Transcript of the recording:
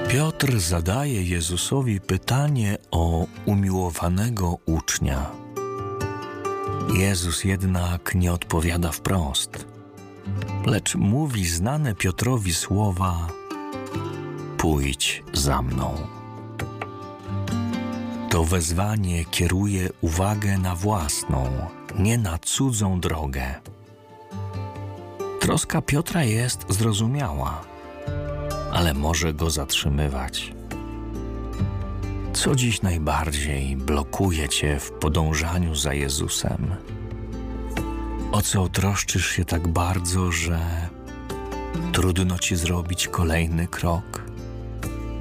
Piotr zadaje Jezusowi pytanie o umiłowanego ucznia. Jezus jednak nie odpowiada wprost, lecz mówi znane Piotrowi słowa: pójdź za mną. To wezwanie kieruje uwagę na własną, nie na cudzą drogę. Troska Piotra jest zrozumiała, ale może go zatrzymywać. Co dziś najbardziej blokuje cię w podążaniu za Jezusem? O co troszczysz się tak bardzo, że trudno ci zrobić kolejny krok?